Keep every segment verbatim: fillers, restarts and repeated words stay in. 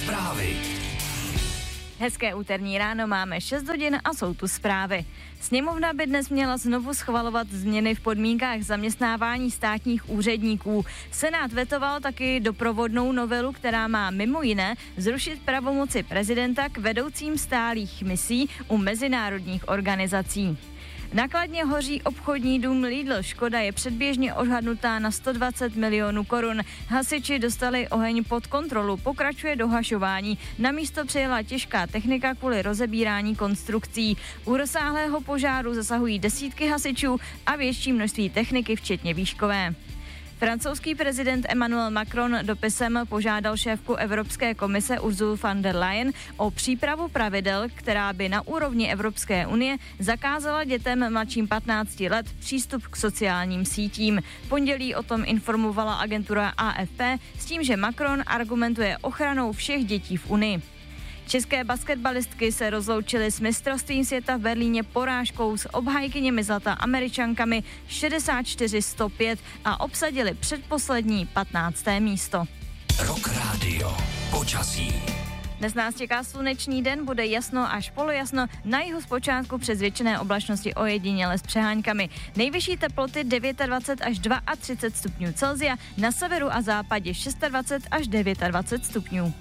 Zprávy. Hezké úterní ráno, máme šest hodin a jsou tu zprávy. Sněmovna by dnes měla znovu schvalovat změny v podmínkách zaměstnávání státních úředníků. Senát vetoval taky doprovodnou novelu, která má mimo jiné zrušit pravomoci prezidenta k vedoucím stálých misí u mezinárodních organizací. Nakladně hoří obchodní dům Lidl. Škoda je předběžně odhadnutá na sto dvacet milionů korun. Hasiči dostali oheň pod kontrolu, pokračuje dohašování. Na místo přijela těžká technika kvůli rozebírání konstrukcí. U rozsáhlého požáru zasahují desítky hasičů a větší množství techniky, včetně výškové. Francouzský prezident Emmanuel Macron dopisem požádal šéfku Evropské komise Ursulu von der Leyen o přípravu pravidel, která by na úrovni Evropské unie zakázala dětem mladším patnácti let přístup k sociálním sítím. V pondělí o tom informovala agentura A F P s tím, že Macron argumentuje ochranou všech dětí v Unii. České basketbalistky se rozloučily s mistrovstvím světa v Berlíně porážkou s obhajkyněmi zlata Američankami šedesát čtyři sto pět a obsadili předposlední patnácté místo. Rock Radio. Počasí. Dnes nás čeká slunečný den, bude jasno až polojasno, na jihu zpočátku přes většiné oblačnosti ojediněle s přeháňkami. Nejvyšší teploty dvacet devět až třicet dva stupňů Celsia, na severu a západě dvacet šest až dvacet devět stupňů.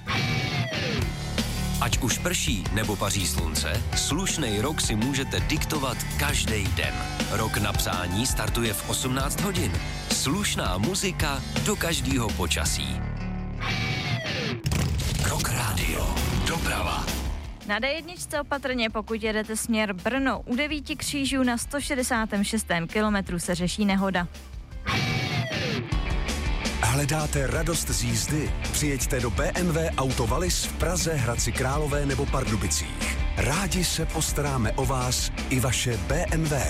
Ať už prší nebo paří slunce, slušnej rok si můžete diktovat každý den. Rok na přání startuje v osmnáct hodin. Slušná muzika do každého počasí. Rock Radio. Doprava. Na D jedna opatrně, pokud jedete směr Brno, u devíti křížů na sto šedesátém šestém kilometru se řeší nehoda. Hledáte radost z jízdy? Přijeďte do B M W Auto Wallis v Praze, Hradci Králové nebo Pardubicích. Rádi se postaráme o vás i vaše B M W.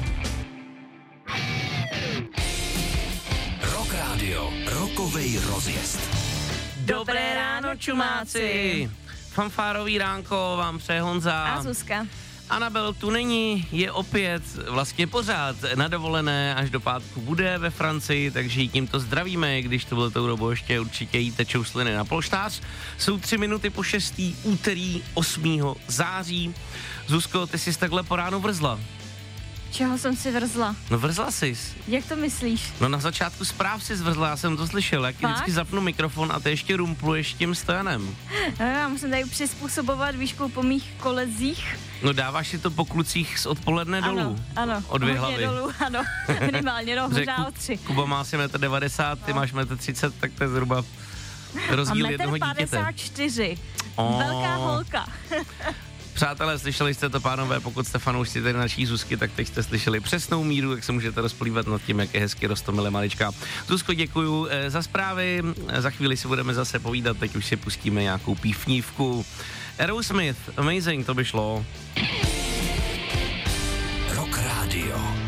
Rock Radio. Rokovej rozjezd. Dobré ráno, čumáci! Fanfárový ránko vám přeje Honza. A Zuzka. Anabel tu není, je opět vlastně pořád na dovolené, až do pátku bude ve Francii, takže jí tímto zdravíme, když to bylo tou dobou ještě určitě jí tečou sliny na polštář. Jsou tři minuty po šestý, úterý osmého září. Zuzko, ty jsi takhle po ránu vrzla. Čeho jsem si vrzla? No vrzla jsi. Jak to myslíš? No na začátku zpráv si zvrzla, já jsem to slyšel, jak Fakt? vždycky zapnu mikrofon a ty ještě rumpluješ tím stojanem. No, já musím tady přizpůsobovat výšku po mých kolezích. No dáváš si to po klucích z odpoledne dolů. Ano, ano. O dvě Hodně hlavy. dolů, ano. Minimálně, no, možná o tři. Kuba má asi metr devadesát, ty no. máš metr třicet, tak to je zhruba rozdíl jednoho dítěte. A metr padesát čtyři. Oh. Velká holka. Přátelé, slyšeli jste to, pánové, pokud jste fanoušci tady naší Zuzky, tak teď jste slyšeli přesnou míru, tak se můžete rozplývat nad tím, jak je hezky roztomile malička. Zuzko, děkuju e, za zprávy, e, za chvíli si budeme zase povídat, teď už si pustíme nějakou pífnívku. Aerosmith, Amazing, to by šlo. Rock Radio.